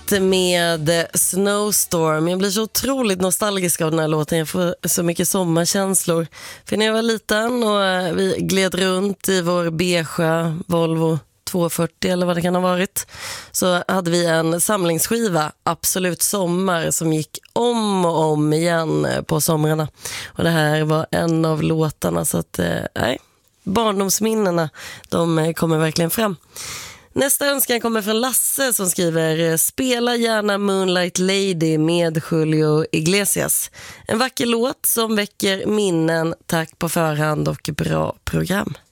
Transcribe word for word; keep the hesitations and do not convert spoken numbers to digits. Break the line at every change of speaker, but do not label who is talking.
Smith med Snowstorm. Jag blir så otroligt nostalgisk av den här låten. Jag får så mycket sommarkänslor. För när jag var liten och vi gled runt i vår beige Volvo tvåhundrafyrtio eller vad det kan ha varit, så hade vi en samlingsskiva, Absolut Sommar, som gick om och om igen på somrarna. Och det här var en av låtarna, så att nej, barndomsminnena, de kommer verkligen fram. Nästa önskan kommer från Lasse som skriver: spela gärna Moonlight Lady med Julio Iglesias. En vacker låt som väcker minnen. Tack på förhand och bra program.